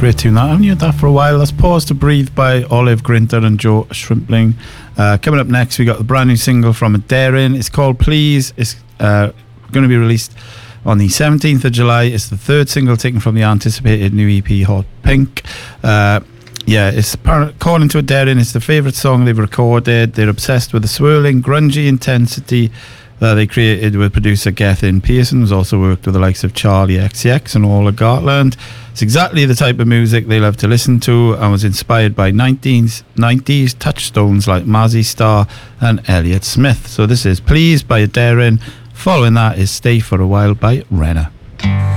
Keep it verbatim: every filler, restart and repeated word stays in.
great tune that. I haven't heard that for a while. That's Pause to Breathe by Olive Grinter and Joe Shrimpling. Uh, coming up next, we got the brand new single from Darin. It's called Please. It's uh, going to be released on the seventeenth of July. It's the third single taken from the anticipated new E P Hot Pink. Uh, yeah, it's according to Darin, it's the favourite song they've recorded. They're obsessed with the swirling, grungy intensity that they created with producer Gethin Pearson, who's also worked with the likes of Charlie X C X and Ola Gartland. It's exactly the type of music they love to listen to and was inspired by nineties, nineties touchstones like Mazzy Star and Elliott Smith. So this is Please by Darin. Following that is Stay for a While by Renner.